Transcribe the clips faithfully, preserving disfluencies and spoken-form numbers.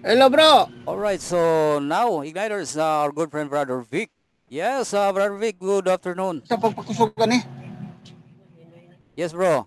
Hello, bro. All right, so now Igniters, uh, our good friend brother Vic. Yes, uh, brother Vic, good afternoon. Sa pagpakusugan eh. Yes, bro.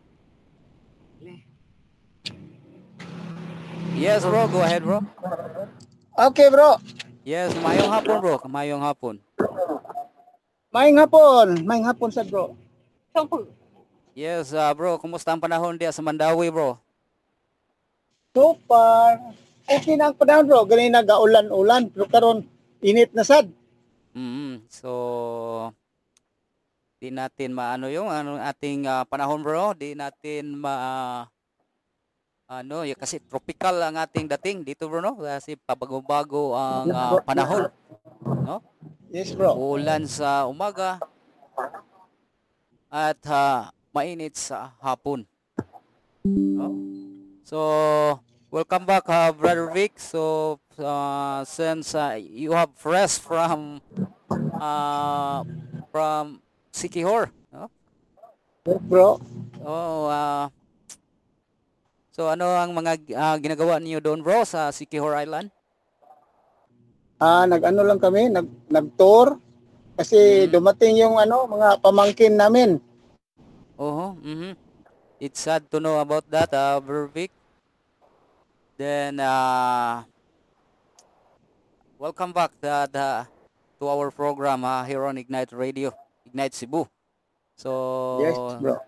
Yes, bro. Go ahead, bro. Okay, bro. Yes, mayong hapon, bro. Mayong hapon. Maing hapon. Maing hapon sa bro. Yes, uh, bro. Kumusta ang panahon diya sa Mandawi, bro? So far, okay na ang panahon, bro. Ganun na gaulan-ulan. Pero karon init na sad. Mm, so di natin maano yung ano ating ah, panahon, bro. Di natin ma ano, y- kasi tropical ang ating dating dito, bro, no? Kasi pabago-bago ang ah, panahon, no? Yes, bro. Uulan sa umaga at ah, mainit sa hapon, no? So, welcome back, uh, Brother Vic. So, uh, since uh, you have fresh from uh, from Sikihor, no? Yes, bro. Oh, uh, so ano ang mga uh, ginagawa niyo doon, bro, sa Sikihor Island? Ah, nag-ano lang kami, nag nag-tour kasi Mm. dumating yung ano, mga pamangkin namin. Oh, mm-hmm. It's sad to know about that, uh, Brother Vic. Then, uh, welcome back the, the, to our program uh, here on Ignite Radio, Ignite Cebu. Yes, So, bro.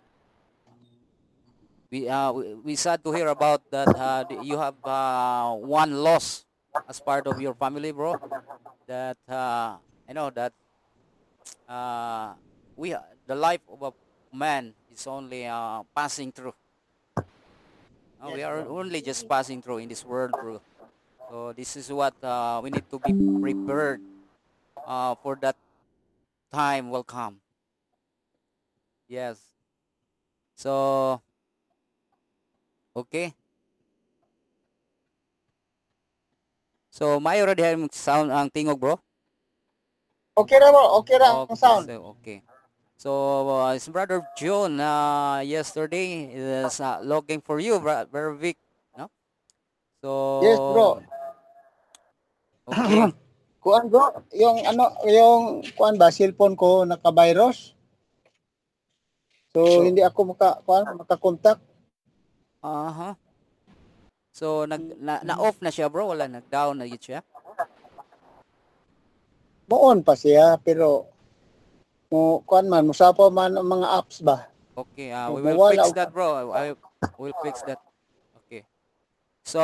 we uh we, we sad to hear about that uh the- you have uh one loss as part of your family, bro. That uh I know that uh we uh, the life of a man is only uh passing through. Uh, Yes, we are bro. only just passing through in this world, bro. So this is what uh we need to be prepared uh for that time will come. Yes. So okay. So may already have sound ang tingog, bro. Okay ra, bro. Okay ra ang Okay, sound. so okay. So, uh, his brother John, uh, yesterday is uh, looking for you, bro- brother Vic, no? Yes, bro. So, okay. Kuan, bro, yung ano, yung kuan ba, cellphone ko naka-virus. So So, hindi ako maka kuan maka-contact. uh-huh. So, nag, na, na-off na siya, bro. Wala, nag-down na yun siya. Moon pa siya pero mo kuan man musapa man ang mga apps ba. Okay, uh, So, we will mawala fix og that, bro. I, I will fix that. Okay. So,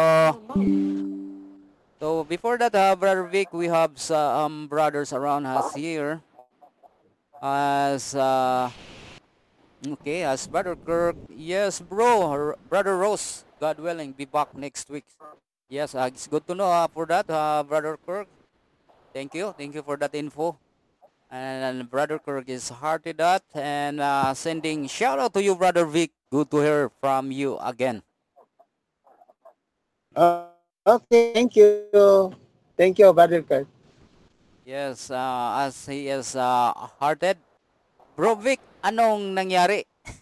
so before that, uh, brother Vic, we have some brothers around us here. As, uh, okay, as Brother Kirk, yes, bro, R- Brother Rose, God willing, be back next week. Yes, uh, it's good to know uh, for that, uh, Brother Kirk. Thank you, thank you for that info. And Brother Kirk is hearty that and uh, sending shout out to you, Brother Vic. Good to hear from you again. Uh, okay, thank you. Thank you, Brother Kurt. Yes, uh, as he is uh, hearted. Bro Vic, anong nangyari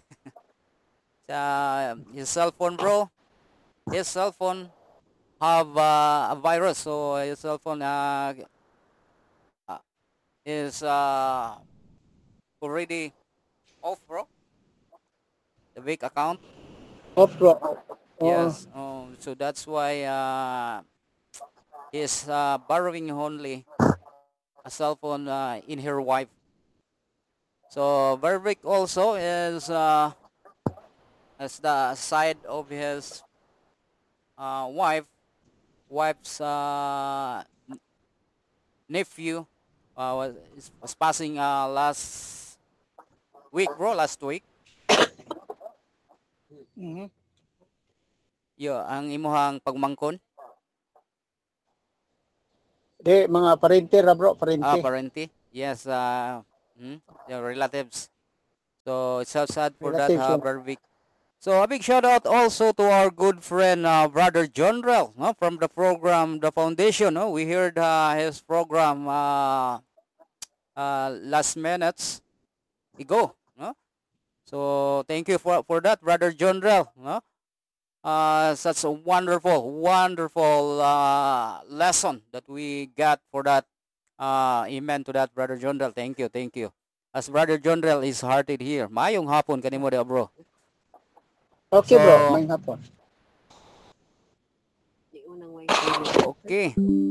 sa his cellphone, bro? His cellphone have uh, a virus, so his cellphone uh, uh, is uh, already off, bro. The Vic account. Off bro. Oo. Yes. Oh, so that's why uh, he's uh, borrowing only a cell phone uh, in her wife. So Vervic also is uh, as the side of his uh, wife, wife's uh, n- nephew uh, was, is- was passing uh, last week, bro. Last week. Mhm. Yo, ang imuhang pagmangkon. Di mga parente ra bro, Ah, parente. parente. Yes. Uh, hmm, your relatives. So it's so sad for that, Relatives uh, lang. Brother Vic. So a big shout out also to our good friend, uh, Brother John Rel, no, from the program, the foundation. No, we heard uh, his program uh, uh, last minutes ago. No, so thank you for for that, Brother John Rel. No, uh, such a wonderful, wonderful uh, lesson that we got for that. Uh, amen to that, Brother Jondel. Thank you, thank you. As Brother Jondel is hearted here. Mayong hapon kanimo dia, bro. Okay, bro. So, May hapon. okay.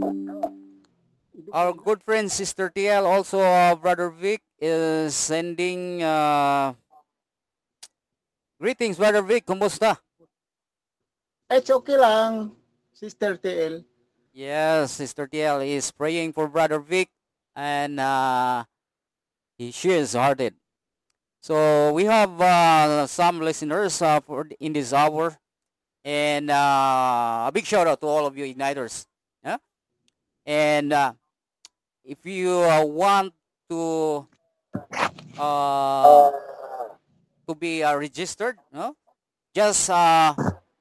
Our good friend Sister T L, also uh, Brother Vic, is sending uh, greetings, Brother Vic. Kumusta? It's okay lang, Sister T L. Yes, Sister T L is praying for Brother Vic, and uh, he she is hearted. So we have uh, some listeners uh, for in this hour, and uh, a big shout out to all of you igniters. Yeah, and uh, if you uh, want to uh, to be uh, registered, no, just uh,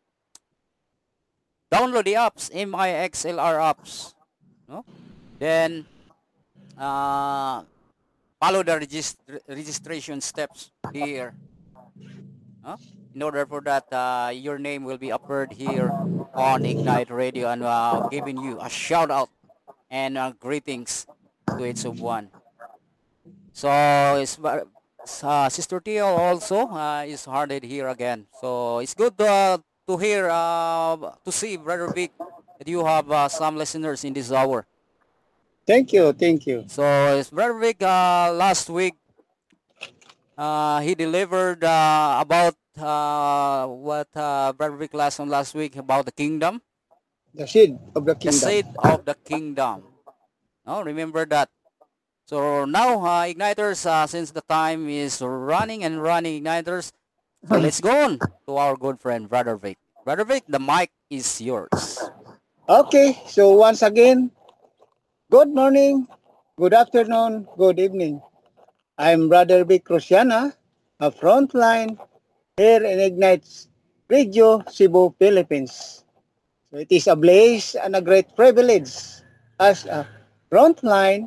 download the apps, M I X L R apps, no, then uh, follow the regist- registration steps here, no? In order for that, uh, your name will be appeared here on Ignite Radio, and uh, giving you a shout out and uh, greetings to each of one. So it's uh, Sister Tio also uh, is hearted here again. So it's good uh, to hear uh, to see, Brother Vic, that you have uh, some listeners in this hour. Thank you, thank you. So it's Brother Vic, uh, last week uh, he delivered uh, about uh, what uh, Brother Vic last on last week about the kingdom, The seed of the the kingdom. seed of the kingdom. No, remember that. So now, uh, igniters, uh, since the time is running and running, igniters. So let's go on to our good friend Brother Vic. Brother Vic, the mic is yours. Okay, so once again, good morning, good afternoon, good evening. I'm Brother Vic Rosiana, a frontline here in Ignites Radio Cebu, Philippines. So it is a blaze and a great privilege as a frontline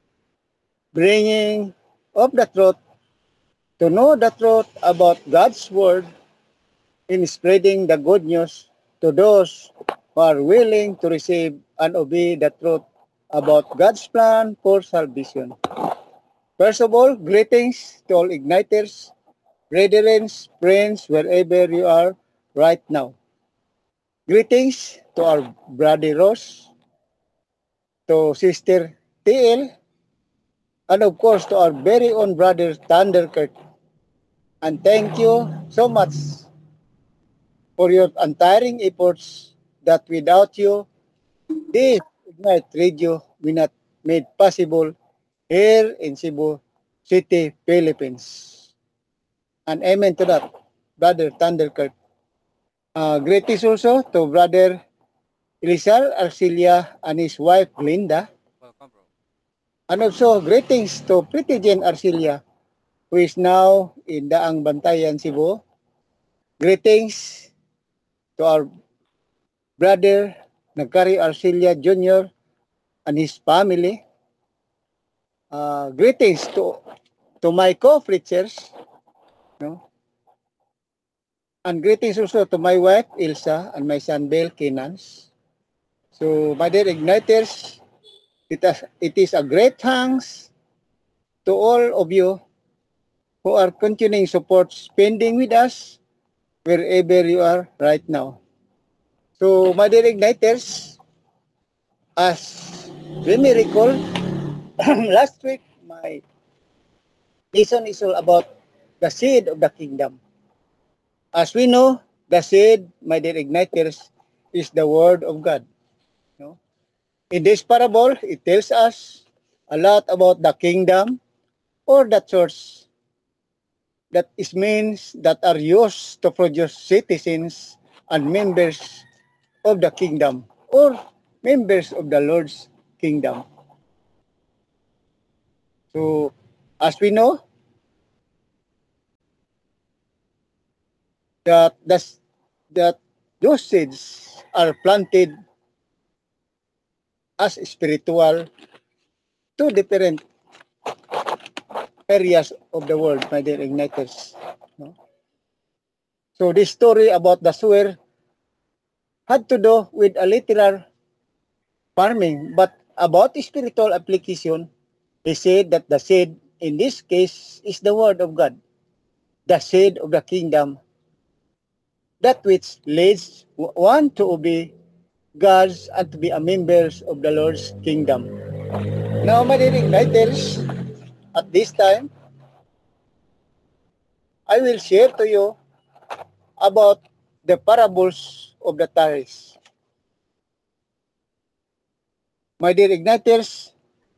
bringing of the truth to know the truth about God's Word in spreading the good news to those who are willing to receive and obey the truth about God's plan for salvation. First of all, greetings to all igniters, brethren, friends, wherever you are right now. Greetings to our brother Ross, to Sister T L, and of course to our very own brother Thunderkirk. And thank you so much for your untiring efforts that without you, this Ignite Radio will not made possible here in Cebu City, Philippines. And amen to that, Brother Thunderkirk. Uh, greetings also to Brother Elizar Arcilia and his wife Linda. Welcome, bro. And also greetings to Pretty Jane Arcilia, who is now in Daang Bantayan, Cebu. Greetings to our brother Nagkari Arcilia Junior and his family. Uh, greetings to to my co-preachers, no? And greetings also to my wife Ilsa and my son Bill Kinans. So, my dear igniters, it, has, it is a great thanks to all of you who are continuing support spending with us wherever you are right now. So, my dear igniters, as we may recall, last week my lesson is all about the seed of the kingdom. As we know, the seed, my dear igniters, is the word of God. No? In this parable, it tells us a lot about the kingdom or the church that is means that are used to produce citizens and members of the kingdom or members of the Lord's kingdom. So, as we know, that that's, that those seeds are planted as spiritual to different areas of the world, my dear igniters. No? So this story about the sower had to do with a literal farming, but about spiritual application, he said that the seed in this case is the word of God, the seed of the kingdom, that which leads one to obey God's and to be a members of the Lord's kingdom. Now, my dear igniters, at this time, I will share to you about the parables of the tares. My dear igniters,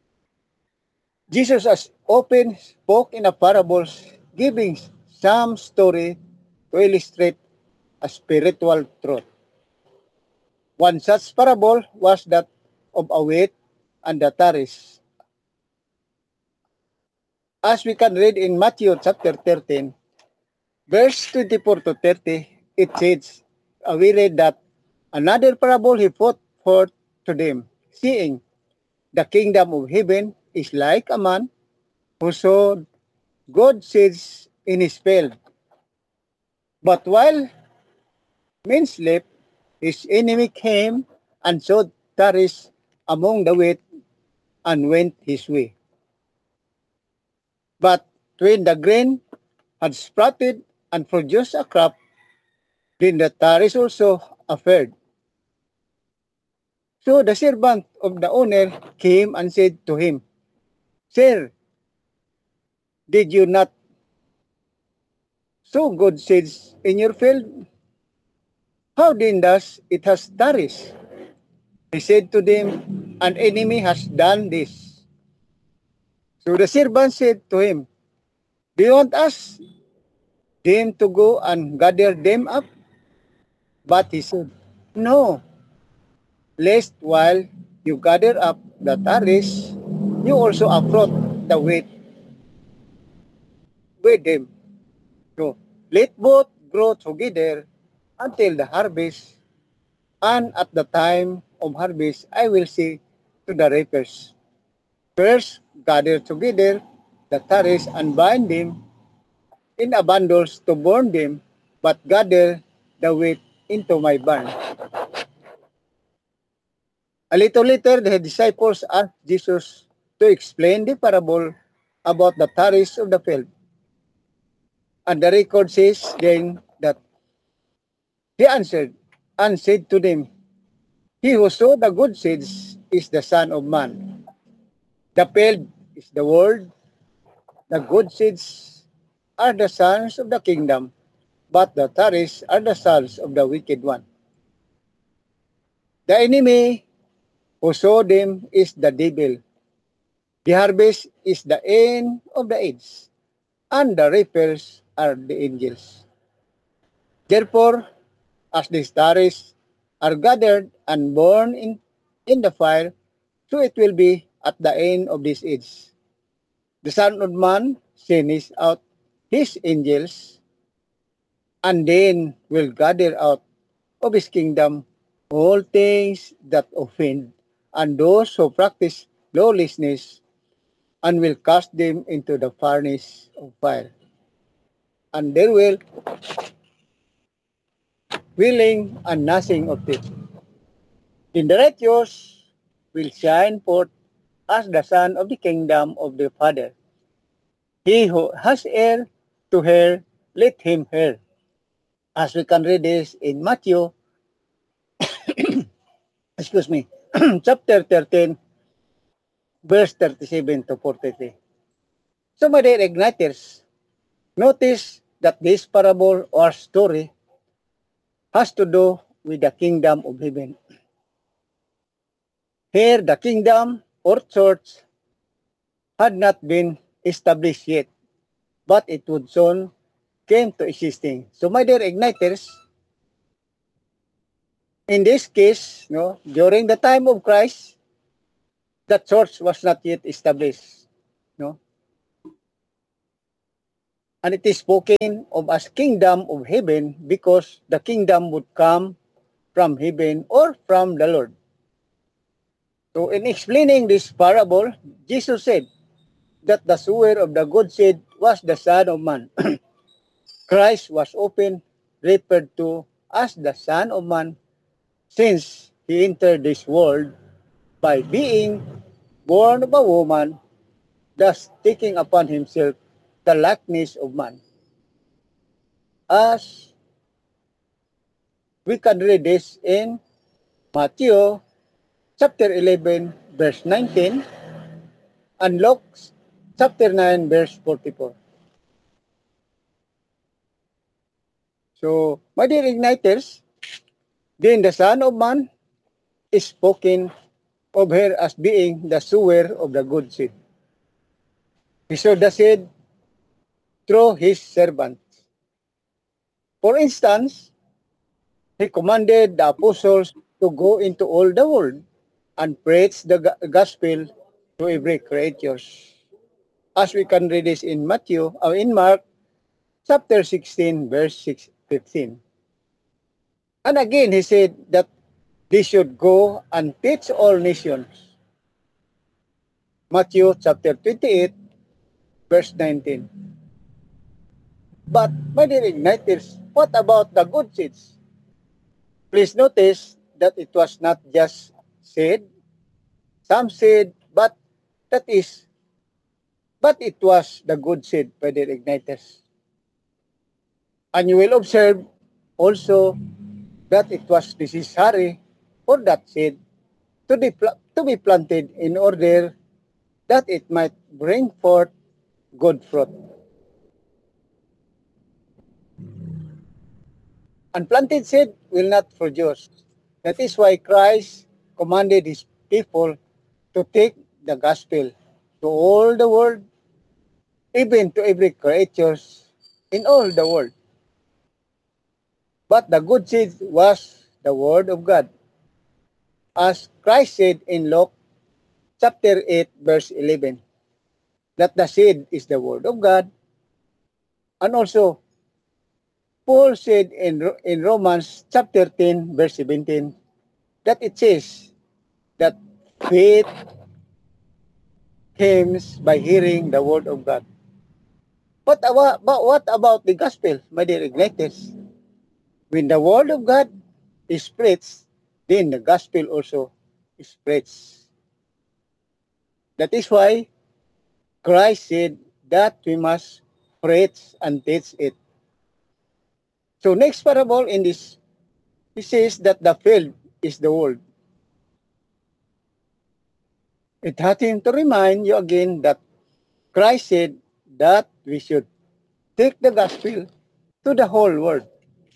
Jesus has often spoke in a parables, giving some story to illustrate a spiritual truth. One such parable was that of a wheat and the tares. As we can read in Matthew chapter thirteen, verse twenty-four to thirty, it says, uh, we read that another parable he put forth to them, seeing the kingdom of heaven is like a man who sowed good seeds in his field. But while men slept, his enemy came and sowed tares among the wheat and went his way. But when the grain had sprouted and produced a crop, then the tares also appeared. So the servant of the owner came and said to him, Sir, did you not sow good seeds in your field? How then does it has tares? He said to them, An enemy has done this. So the servant said to him, Do you want us them to go and gather them up? But he said, No, lest while you gather up the tares, you also uproot the wheat with them. So let both grow together until the harvest, and at the time of harvest I will say to the reapers, First gather together the tares and bind them in a bundles to burn them, but gather the wheat into my barn. A little later, the disciples asked Jesus to explain the parable about the tares of the field. And the record says then that he answered and said to them, He who sowed the good seeds is the Son of Man. The field is the world. The good seeds are the sons of the kingdom, but the tares are the sons of the wicked one. The enemy who sowed them is the devil. The harvest is the end of the age, and the reapers are the angels. Therefore, as the stars are gathered and burned in, in the fire, so it will be at the end of this age. The Son of Man sends out his angels, and then will gather out of his kingdom all things that offend, and those who practice lawlessness, and will cast them into the furnace of fire. And there will willing and nothing of it. In the righteous will shine forth as the son of the kingdom of the Father. He who has ear to hear, let him hear. As we can read this in Matthew, excuse me, chapter thirteen, verse thirty-seven to forty-three. So my dear igniters, notice that this parable or story has to do with the kingdom of heaven. Here, the kingdom or church had not been established yet, but it would soon came to existing. So my dear igniters, in this case, no, during the time of Christ, the church was not yet established. No? And it is spoken of as kingdom of heaven because the kingdom would come from heaven or from the Lord. So in explaining this parable, Jesus said that the sower of the good seed was the Son of Man. Christ was often referred to as the Son of Man since he entered this world by being born of a woman, thus taking upon himself the likeness of man. As we can read this in Matthew chapter eleven, verse nineteen, and Luke chapter nine, verse forty-four. So, my dear igniters, then the Son of Man is spoken of her as being the sower of the good seed. He sowed the seed through his servants. For instance, he commanded the apostles to go into all the world and preach the gospel to every creature. As we can read this in Matthew, or in Mark, chapter sixteen, verse six, fifteen. And again, he said that they should go and teach all nations. Matthew chapter twenty-eight, verse nineteen. But, my dear igniters, what about the good seeds? Please notice that it was not just said, some said, but that is, but it was the good seed, my dear igniters. And you will observe also that it was necessary for that seed to be, to be planted in order that it might bring forth good fruit. Unplanted seed will not produce. That is why Christ commanded his people to take the gospel to all the world, even to every creature in all the world. But the good seed was the word of God. As Christ said in Luke chapter eight, verse eleven, that the seed is the word of God. And also, Paul said in, in Romans chapter ten, verse seventeen, that it says that faith comes by hearing the word of God. But about, but what about the gospel, my dear igniters? When the word of God is preached, then the gospel also is preached. That is why Christ said that we must preach and teach it. So next parable in this, he says that the field is the world. It had him to remind you again that Christ said that we should take the gospel to the whole world.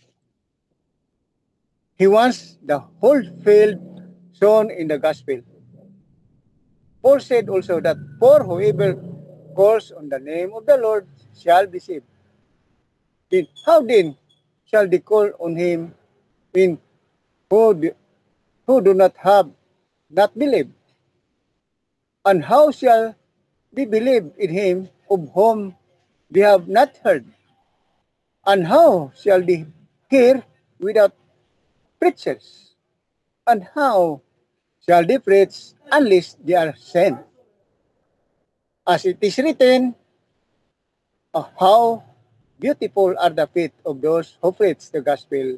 He wants the whole field sown in the gospel. Paul said also that for whoever calls on the name of the Lord shall be saved. Then how then shall they call on him in who do, who do not have, not believe? And how shall they believe in him of whom they have not heard? And how shall they hear without preachers? And how shall they preach unless they are sent? As it is written, oh, how beautiful are the feet of those who preach the gospel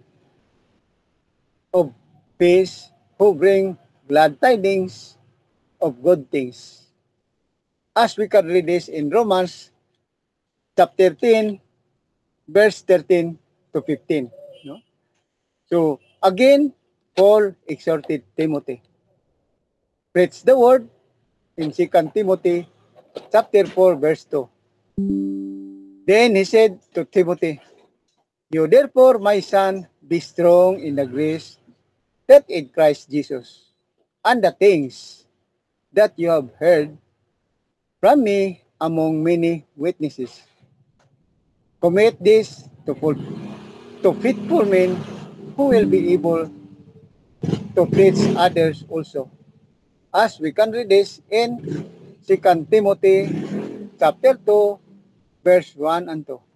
of peace, who bring glad tidings of good things. As we can read this in Romans chapter ten, verse thirteen to fifteen. No? So, again, Paul exhorted Timothy. Preach the word in Second Timothy chapter four, verse two. Then he said to Timothy, you therefore, my son, be strong in the grace that in Christ Jesus, and the things that you have heard from me among many witnesses. Commit this to, full, to faithful men who will be able to preach others also. As we can read this in Second Timothy chapter two, verse one and two.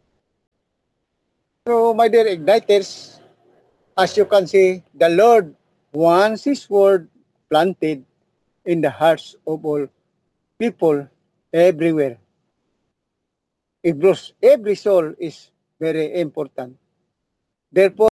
So, my dear igniters, as you can see, the Lord wants His word planted in the hearts of all people everywhere. Every soul is very important. Therefore,